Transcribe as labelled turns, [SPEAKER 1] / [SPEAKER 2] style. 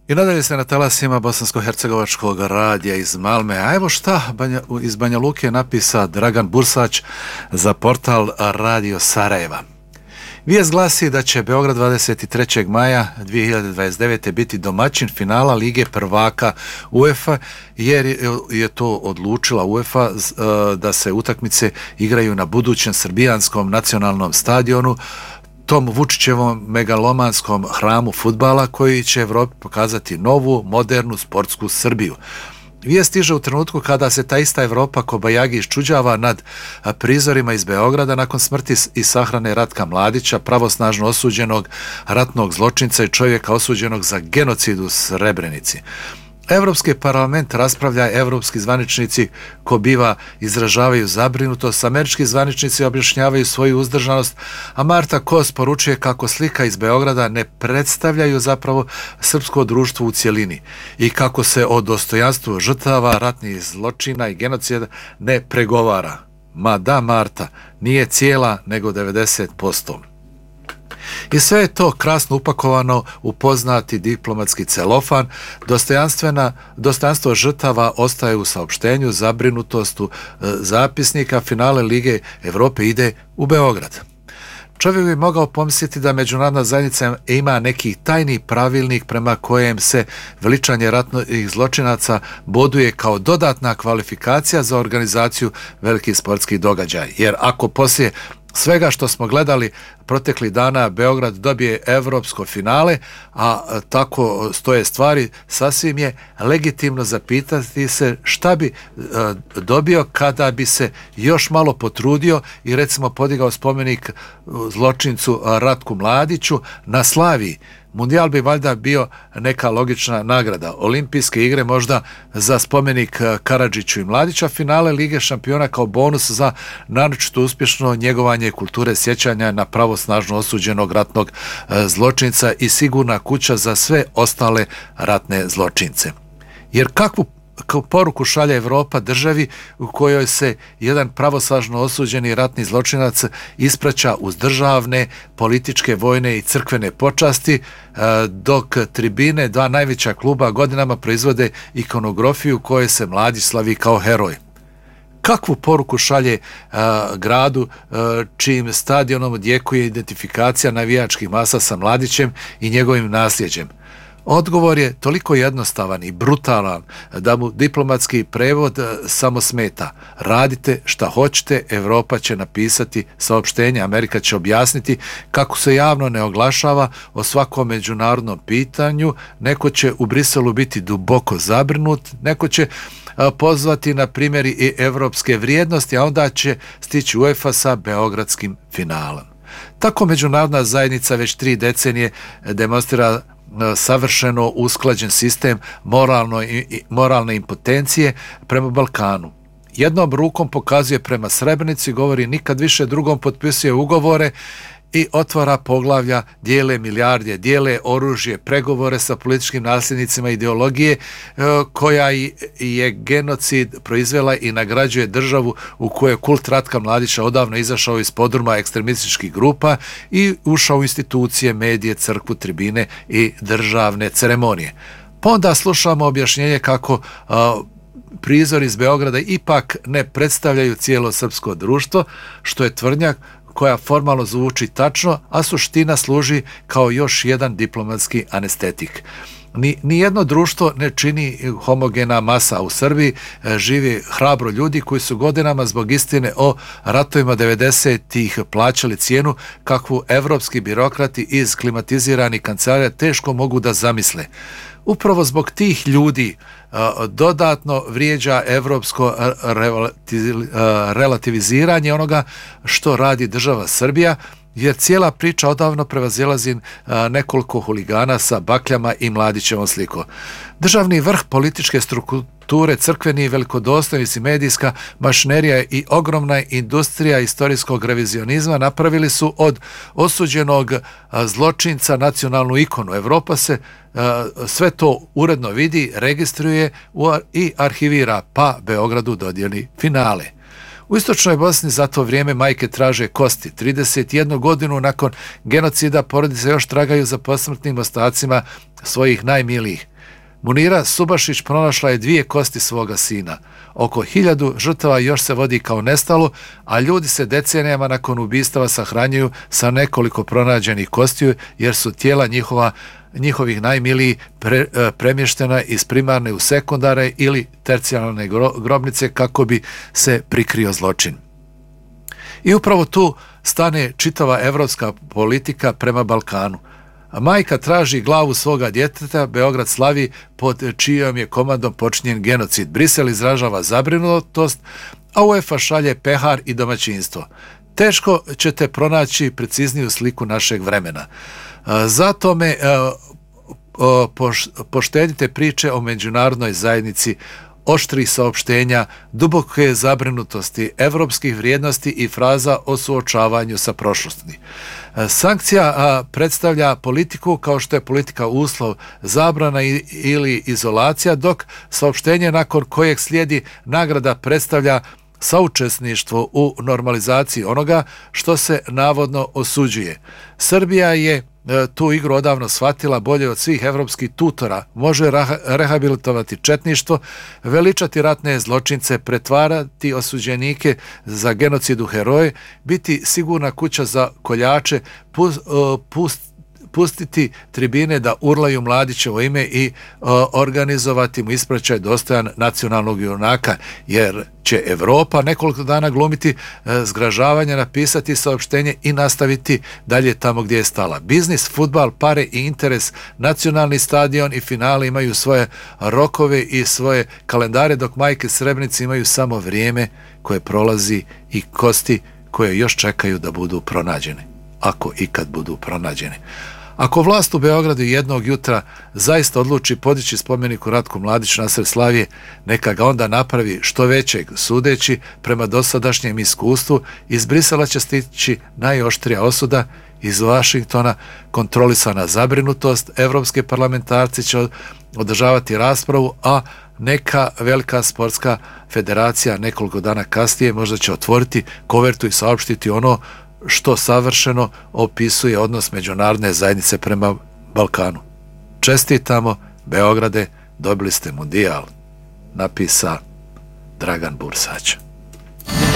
[SPEAKER 1] I nadalje se na talasima bosansko-hercegovačkog radija iz Malme. A evo šta iz Banja Luke napisa Dragan Bursać za portal Radio Sarajeva. Vijest glasi da će Beograd 23. maja 2029. biti domaćin finala Lige prvaka UEFA, jer je to odlučila UEFA da se utakmice igraju na budućem srbijanskom nacionalnom stadionu, tom Vučićevom megalomanskom hramu fudbala koji će Evropi pokazati novu, modernu sportsku Srbiju. Vijest stiže u trenutku kada se ta ista Evropa kobajagi iščuđava nad prizorima iz Beograda nakon smrti i sahrane Ratka Mladića, pravosnažno osuđenog ratnog zločinca i čovjeka osuđenog za genocid u Srebrenici. Evropski parlament raspravlja, evropski zvaničnici ko biva izražavaju zabrinutost, američki zvaničnici objašnjavaju svoju uzdržanost, a Marta Kos poručuje kako slika iz Beograda ne predstavljaju zapravo srpsko društvo u cjelini i kako se o dostojanstvu žrtava ratnih zločina i genocida ne pregovara. Ma da, Marta, nije cijela nego 90%. I sve je to krasno upakovano u poznati diplomatski celofan. Dostojanstvo žrtava ostaje u saopštenju, zabrinutostu zapisnika. Finale Lige Evrope ide u Beograd. Čovjek bi mogao pomisliti da međunarodna zajednica ima neki tajni pravilnik prema kojem se veličanje ratnih zločinaca boduje kao dodatna kvalifikacija za organizaciju velikih sportskih događaja. Jer ako poslije svega što smo gledali proteklih dana Beograd dobije evropsko finale, a tako stoje stvari, sasvim je legitimno zapitati se šta bi dobio kada bi se još malo potrudio i recimo podigao spomenik zločincu Ratku Mladiću na Slaviji. Mundijal bi valjda bio neka logična nagrada. Olimpijske igre možda za spomenik Karadžiću i Mladića, finale Lige šampiona kao bonus za naročito uspješno njegovanje kulture sjećanja na pravosnažno osuđenog ratnog zločinca i sigurna kuća za sve ostale ratne zločince. Jer kakvu poruku šalje Evropa državi u kojoj se jedan pravosnažno osuđeni ratni zločinac ispraća uz državne, političke, vojne i crkvene počasti, dok tribine, dva najveća kluba, godinama proizvode ikonografiju koje se Mladić slavi kao heroj. Kakvu poruku šalje gradu čijim stadionom odjekuje identifikacija navijačkih masa sa Mladićem i njegovim nasljeđem? Odgovor je toliko jednostavan i brutalan da mu diplomatski prevod samo smeta. Radite šta hoćete, Evropa će napisati saopštenje, Amerika će objasniti kako se javno ne oglašava o svakom međunarodnom pitanju, neko će u Briselu biti duboko zabrinut, neko će pozvati na primjeri i evropske vrijednosti, a onda će stići UEFA sa beogradskim finalom. Tako međunarodna zajednica već 3 decenije demonstrira savršeno usklađen sistem moralne impotencije prema Balkanu. Jednom rukom pokazuje prema Srebrenici, govori nikad više, drugom potpisuje ugovore i otvara poglavlja, dijele milijarde, dijele oružje, pregovore sa političkim nasljednicima ideologije koja je genocid proizvela i nagrađuje državu u kojoj je kult Ratka Mladića odavno izašao iz podruma ekstremističkih grupa i ušao u institucije, medije, crkvu, tribine i državne ceremonije. Pa onda slušamo objašnjenje kako prizori iz Beograda ipak ne predstavljaju cijelo srpsko društvo, što je tvrdnja koja formalno zvuči tačno, a suština služi kao još jedan diplomatski anestetik. Nijedno društvo ne čini homogena masa. U Srbiji živi hrabro ljudi koji su godinama zbog istine o ratovima 90-ih plaćali cijenu kakvu evropski birokrati iz klimatiziranih kancelarija teško mogu da zamisle. Upravo zbog tih ljudi dodatno vrijeđa evropsko relativiziranje onoga što radi država Srbija, jer cijela priča odavno prevazilazi nekoliko huligana sa bakljama i Mladićevom slikom. Državni vrh političke strukture, crkveni, velikodostojnici, medijska mašinerija i ogromna industrija istorijskog revizionizma napravili su od osuđenog zločinca nacionalnu ikonu. Evropa se sve to uredno vidi, registruje i arhivira, pa Beogradu dodijeli finale. U istočnoj Bosni za to vrijeme majke traže kosti. 31 godinu nakon genocida porodice još tragaju za posmrtnim ostacima svojih najmilijih. Munira Subašić pronašla je 2 kosti svoga sina. Oko 1000 žrtava još se vodi kao nestalo, a ljudi se decenijama nakon ubistava sahranjuju sa nekoliko pronađenih kostiju jer su tijela njihovih najmilijih premještena iz primarne u sekundare ili tercijarne grobnice kako bi se prikrio zločin. I upravo tu stane čitava evropska politika prema Balkanu. Majka traži glavu svoga djeteta, Beograd slavi pod čijom je komandom počinjen genocid. Brisel izražava zabrinutost, a UEFA šalje pehar i domaćinstvo. Teško ćete pronaći precizniju sliku našeg vremena. Zato me poštedite priče o međunarodnoj zajednici, oštrih saopštenja, duboke zabrinutosti, evropskih vrijednosti i fraza o suočavanju sa prošlosti. Sankcija predstavlja politiku kao što je politika uslov, zabrana ili izolacija, dok saopštenje nakon kojeg slijedi nagrada predstavlja saučesništvo u normalizaciji onoga što se navodno osuđuje. Srbija je tu igru odavno shvatila bolje od svih evropskih tutora, može rehabilitovati četništvo, veličati ratne zločince, pretvarati osuđenike za genocid u heroje, biti sigurna kuća za koljače, pustiti tribine da urlaju mladićevo ime i organizovati mu ispraćaj dostojan nacionalnog junaka, jer će Evropa nekoliko dana glumiti zgražavanja, napisati saopštenje i nastaviti dalje tamo gdje je stala. Biznis, fudbal, pare i interes, nacionalni stadion i finale imaju svoje rokove i svoje kalendare, dok majke Srebrenice imaju samo vrijeme koje prolazi i kosti koje još čekaju da budu pronađene, ako ikad budu pronađene. Ako vlast u Beogradu jednog jutra zaista odluči podići spomenik Ratku Mladiću nasred Slavije, neka ga onda napravi što većeg, sudeći prema dosadašnjem iskustvu. Iz Brisela će stići najoštrija osuda, iz Vašingtona kontrolisana zabrinutost, evropske parlamentarci će održavati raspravu, a neka velika sportska federacija nekoliko dana kasnije možda će otvoriti kovertu i saopštiti ono što savršeno opisuje odnos međunarodne zajednice prema Balkanu. Čestitamo, Beograde, dobili ste mundijal, napisa Dragan Bursać.